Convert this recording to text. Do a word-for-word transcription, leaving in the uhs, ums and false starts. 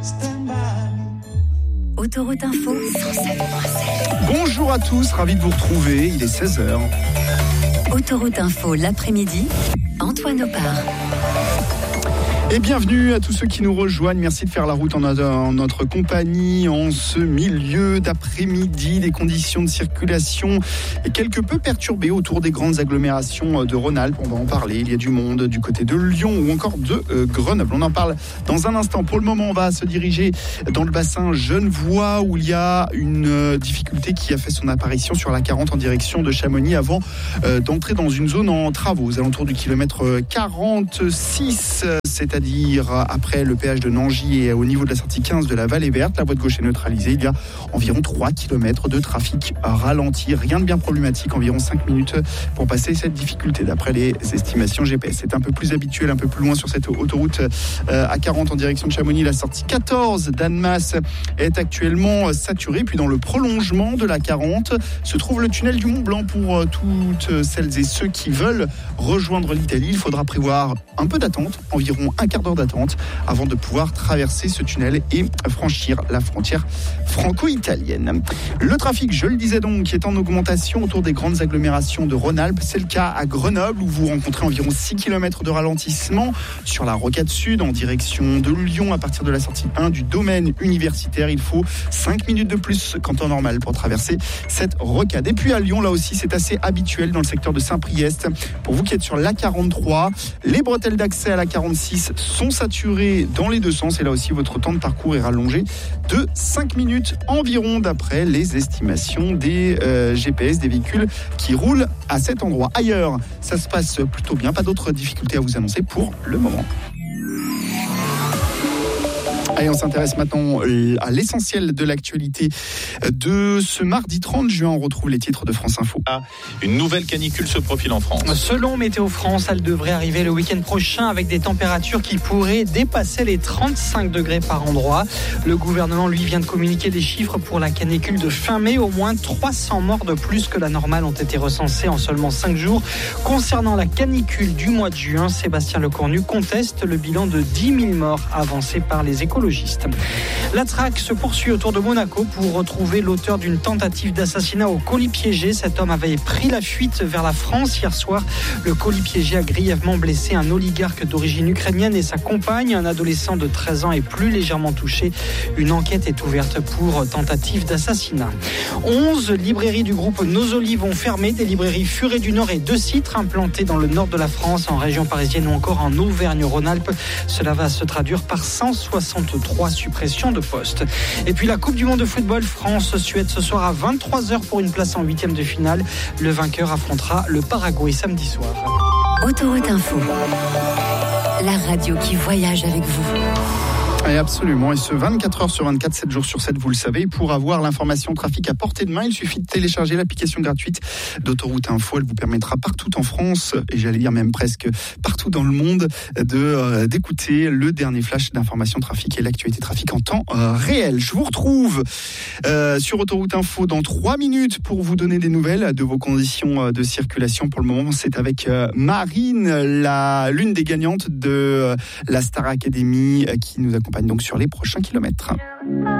Autoroute Info, cent sept point sept. Bonjour à tous, ravi de vous retrouver, il est seize heures. Autoroute Info, l'après-midi, Antoine Opar. Et bienvenue à tous ceux qui nous rejoignent. Merci de faire la route en notre, en notre compagnie en ce milieu d'après-midi. Des conditions de circulation et quelque peu perturbées autour des grandes agglomérations de Rhône-Alpes. On va en parler. Il y a du monde du côté de Lyon ou encore de euh, Grenoble. On en parle dans un instant. Pour le moment, on va se diriger dans le bassin Genevois où il y a une euh, difficulté qui a fait son apparition sur la quarante en direction de Chamonix avant euh, d'entrer dans une zone en travaux aux alentours du kilomètre quarante-six, c'est-à-dire dire après le péage de Nangy et au niveau de la sortie quinze de la Vallée Verte. La voie de gauche est neutralisée. Il y a environ trois kilomètres de trafic ralenti. Rien de bien problématique, environ cinq minutes pour passer cette difficulté d'après les estimations G P S. C'est un peu plus habituel, un peu plus loin sur cette autoroute A quarante en direction de Chamonix. La sortie quatorze d'Annemasse est actuellement saturée. Puis dans le prolongement de la quarante se trouve le tunnel du Mont Blanc pour toutes celles et ceux qui veulent rejoindre l'Italie. Il faudra prévoir un peu d'attente, environ un quart d'heure d'attente avant de pouvoir traverser ce tunnel et franchir la frontière franco-italienne. Le trafic, je le disais donc, est en augmentation autour des grandes agglomérations de Rhône-Alpes. C'est le cas à Grenoble où vous rencontrez environ six kilomètres de ralentissement sur la rocade sud en direction de Lyon à partir de la sortie un du domaine universitaire. Il faut cinq minutes de plus qu'en temps normal pour traverser cette rocade. Et puis à Lyon, là aussi, c'est assez habituel dans le secteur de Saint-Priest. Pour vous qui êtes sur l'A quarante-trois, les bretelles d'accès à l'A quarante-six sont saturées dans les deux sens et là aussi votre temps de parcours est rallongé de cinq minutes environ d'après les estimations des euh, G P S des véhicules qui roulent à cet endroit. Ailleurs, ça se passe plutôt bien, pas d'autres difficultés à vous annoncer pour le moment. Allez, on s'intéresse maintenant à l'essentiel de l'actualité de ce mardi trente juin. On retrouve les titres de France Info. Une nouvelle canicule se profile en France. Selon Météo France, elle devrait arriver le week-end prochain avec des températures qui pourraient dépasser les trente-cinq degrés par endroit. Le gouvernement, lui, vient de communiquer des chiffres pour la canicule de fin mai. Au moins trois cents morts de plus que la normale ont été recensés en seulement cinq jours. Concernant la canicule du mois de juin, Sébastien Lecornu conteste le bilan de dix mille morts avancé par les écologistes. La traque se poursuit autour de Monaco pour retrouver l'auteur d'une tentative d'assassinat au colis piégé. Cet homme avait pris la fuite vers la France hier soir. Le colis piégé a grièvement blessé un oligarque d'origine ukrainienne et sa compagne. Un adolescent de treize ans est plus légèrement touché. Une enquête est ouverte pour tentative d'assassinat. onze librairies du groupe Nos Olives ont fermé. Des librairies Furet du Nord et De Citre implantées dans le nord de la France, en région parisienne ou encore en Auvergne-Rhône-Alpes. Cela va se traduire par cent soixante-trois suppressions de postes. Et puis la Coupe du Monde de football, France-Suède ce soir à vingt-trois heures pour une place en huitième de finale. Le vainqueur affrontera le Paraguay samedi soir. Autoroute Info, la radio qui voyage avec vous. Et absolument, et ce vingt-quatre heures sur vingt-quatre, sept jours sur sept, vous le savez. Pour avoir l'information trafic à portée de main, il suffit de télécharger l'application gratuite d'Autoroute Info. Elle vous permettra partout en France, et j'allais dire même presque partout dans le monde, de euh, d'écouter le dernier flash d'information trafic et l'actualité trafic en temps euh, réel. Je vous retrouve euh, sur Autoroute Info dans trois minutes pour vous donner des nouvelles de vos conditions de circulation. Pour le moment, c'est avec euh, Marine, la, l'une des gagnantes de euh, la Star Academy, euh, qui nous accompagne donc sur les prochains kilomètres.